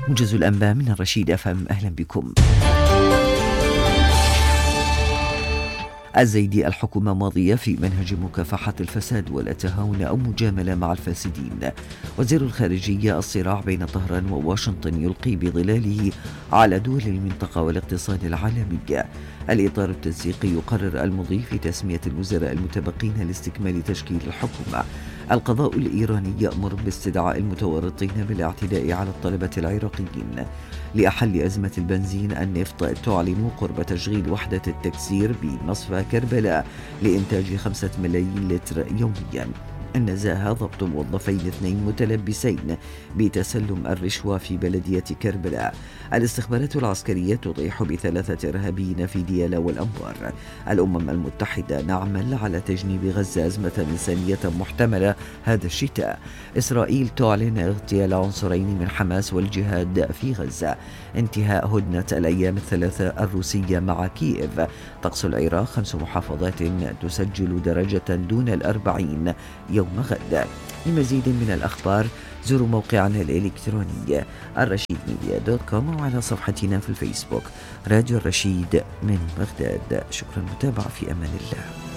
موجز الأنباء من الرشيد FM. أهلا بكم. الزيدي: الحكومة ماضية في منهج مكافحة الفساد ولا تهاون أو مجاملة مع الفاسدين. وزير الخارجية: الصراع بين طهران وواشنطن يلقي بظلاله على دول المنطقة والاقتصاد العالمي. الإطار التنسيقي يقرر المضي في تسمية الوزراء المتبقين لاستكمال تشكيل الحكومة. القضاء الإيراني يأمر باستدعاء المتورطين بالاعتداء على الطلبة العراقيين. لأحل أزمة البنزين النفط تعلن قرب تشغيل وحدة التكسير بمصفى كربلاء لإنتاج 5 ملايين لتر يوميا. النزاهة: ضبط موظفين 2 متلبسين بتسلم الرشوة في بلدية كربلاء. الاستخبارات العسكرية تطيح ب3 إرهابيين في ديالى والأنبار. الأمم المتحدة: نعمل على تجنيب غزة أزمة إنسانية محتملة هذا الشتاء. إسرائيل تعلن اغتيال عنصرين من حماس والجهاد في غزة. انتهاء هدنة الأيام الثلاثة الروسية مع كييف. طقس العراق: 5 محافظات تسجل درجة دون 40 يوم غد. لمزيد من الأخبار زوروا موقعنا الإلكتروني الرشيدميديا.com وعلى صفحتنا في الفيسبوك راديو الرشيد من بغداد. شكرا للمتابعة، في أمان الله.